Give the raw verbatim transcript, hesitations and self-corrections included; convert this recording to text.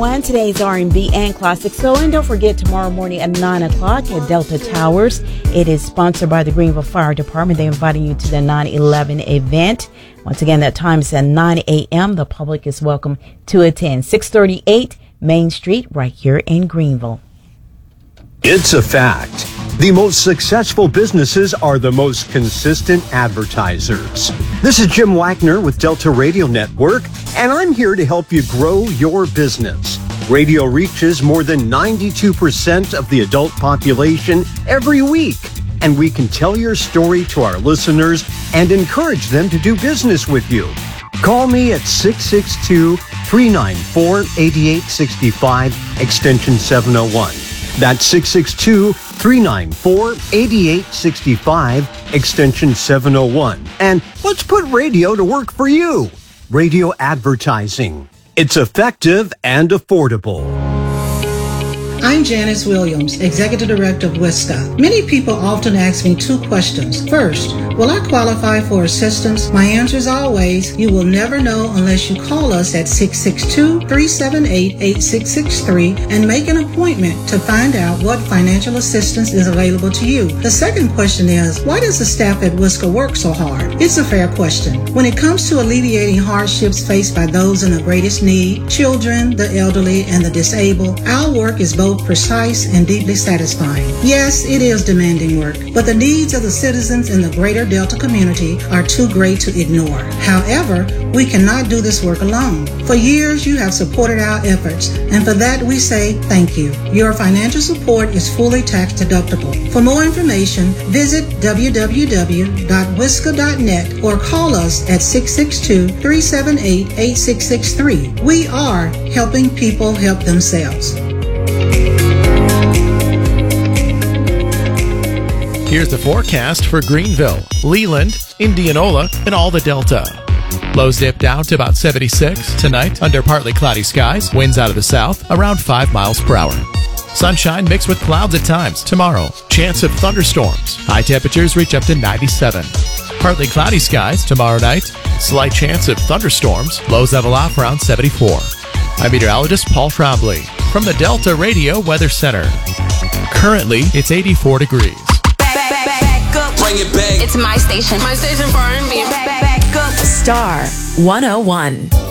One today's R and B and classic. So, and don't forget tomorrow morning at nine o'clock at Delta Towers. It is sponsored by the Greenville Fire Department. They're inviting you to the nine eleven event. Once again, that time is at nine a.m. The public is welcome to attend. six thirty-eight Main Street, right here in Greenville. It's a fact. The most successful businesses are the most consistent advertisers. This is Jim Wagner with Delta Radio Network, and I'm here to help you grow your business. Radio reaches more than ninety-two percent of the adult population every week, and we can tell your story to our listeners and encourage them to do business with you. Call me at six six two, three nine four, eight eight six five, extension seven oh one. That's six six two, three nine four, eight eight six five, extension seven oh one. And let's put radio to work for you. Radio advertising. It's effective and affordable. I'm Janice Williams, Executive Director of WISCA. Many people often ask me two questions. First, will I qualify for assistance? My answer is always, you will never know unless you call us at six six two, three seven eight, eight six six three and make an appointment to find out what financial assistance is available to you. The second question is, why does the staff at WISCA work so hard? It's a fair question. When it comes to alleviating hardships faced by those in the greatest need, children, the elderly, and the disabled, our work is both precise and deeply satisfying. Yes, it is demanding work, but the needs of the citizens in the greater Delta community are too great to ignore. However, we cannot do this work alone. For years, you have supported our efforts, and for that we say thank you. Your financial support is fully tax deductible. For more information, visit w w w dot wisca dot net or call us at six six two, three seven eight, eight six six three. We are helping people help themselves. Here's the forecast for Greenville, Leland, Indianola, and all the Delta. Lows dip down to about seventy-six tonight under partly cloudy skies, winds out of the south around five miles per hour. Sunshine mixed with clouds at times tomorrow. Chance of thunderstorms. High temperatures reach up to ninety-seven. Partly cloudy skies tomorrow night. Slight chance of thunderstorms. Lows level off around seventy-four. I'm meteorologist Paul Trombley from the Delta Radio Weather Center. Currently, it's eighty-four degrees. Bring it back. It's my station. My station for R and B. Back, back up. Star one oh one.